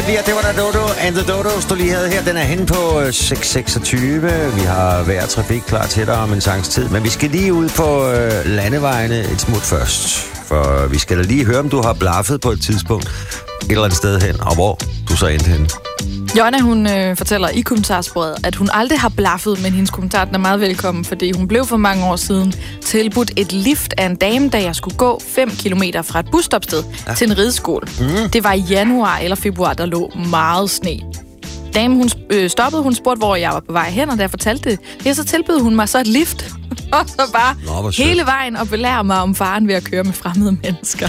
Ja, det var der Dodo and the Dodos, du lige havde her. Den er henne på 6.26. Vi har hver trafik klar til dig om en sangs tid. Men vi skal lige ud på landevejene et smut først. For vi skal da lige høre, om du har blaffet på et tidspunkt et eller andet sted hen, og hvor du så endte hen. Jonna, hun fortæller i kommentarsporet, at hun aldrig har blaffet, men hendes kommentar er meget velkommen, fordi hun blev for mange år siden tilbudt et lift af en dame, da jeg skulle gå 5 kilometer fra et busstopsted til en rideskole. Det var i januar eller februar, der lå meget sne. Damen, hun stoppede, hun spurgte, hvor jeg var på vej hen, og da jeg fortalte det, så tilbød hun mig så et lift. Og så bare hele vejen og belære mig om faren ved at køre med fremmede mennesker.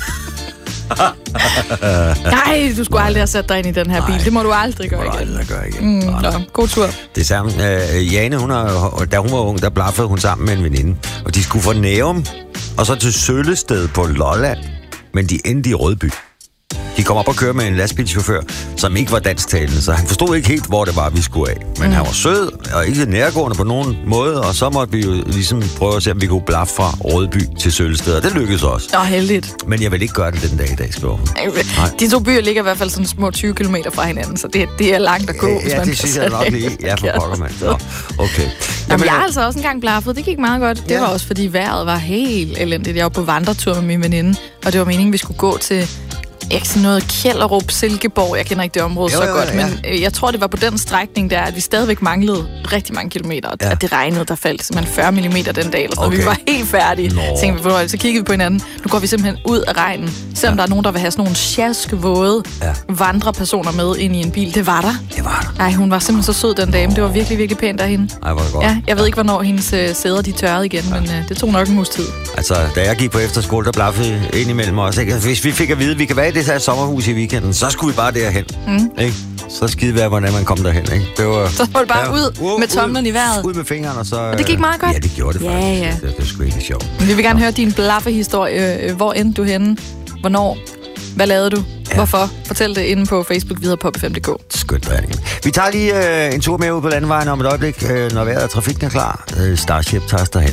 Nej, du skulle aldrig have sat dig ind i den her bil. Det må du aldrig gøre igen. Nå, god tur. Det samme. Jane, da hun var ung, der blaffede hun sammen med en veninde. Og de skulle fra Nærum og så til Søllested på Lolland. Men de endte i Rødby. De kom op og kørte med en lastbilchauffør, som ikke var dansktalende, så han forstod ikke helt, hvor det var, vi skulle af. Men han var sød og ikke nærgående på nogen måde, og så måtte vi jo ligesom prøve at se, om vi kunne blaffe fra Rødby til Søllested, og det lykkedes også. Nå, heldigt. Men jeg vil ikke gøre det den dag i dag, skriver hun. De to byer ligger i hvert fald sådan små 20 kilometer fra hinanden, så det er langt at gå, hvis man det synes jeg nok lige. Ja, for pokker, mand. Nå, okay. Jamen, jeg har altså også engang blaffet. Det gik meget godt. Det var også, fordi vejret var helt elendigt. Jeg var på vandretur med min veninde, og det var meningen, vi skulle gå til ikke sådan noget Kjellerup, Silkeborg. Jeg kender ikke det område så godt, men jeg tror, det var på den strækning der, at vi stadigvæk manglede rigtig mange kilometer, og at det regnede, der faldt simpelthen 40 millimeter den dag, og vi var helt færdige. Så kiggede vi på hinanden. Nu går vi simpelthen ud af regnen, selvom der er nogen, der vil have sådan nogle sjaskevåde vandrepersoner med ind i en bil. Det var der. Ej, hun var simpelthen så sød den dame. Det var virkelig, virkelig pænt af hende. Ej, hvor godt. Ja, jeg ved ikke, hvornår hendes sæder de tørrede igen, men det tog nok en uges tid. Altså, da jeg gik på efterskole, der blaffede ind imellem os. Ikke? Hvis vi fik at vide, at vi kan være i det her sommerhus i weekenden, så skulle vi bare derhen. Ikke? Så skide være, hvordan man kom derhen. Ikke? Det var, så var det bare ud med tomlen i vejret. Ud med fingrene, og så... Og det gik meget godt. Ja, det gjorde det faktisk. Ja. Det var sgu ikke sjovt. Men vi vil gerne høre din blaffe-historie. Hvor endte du henne? Hvornår? Hvad lavede du? Hvorfor? Fortæl det inde på Facebook videre på p5.dk. Skønt, vi tager lige en tur med ud på landevejen om et øjeblik, når vejret og trafikken er klar. Starship tager os derhen.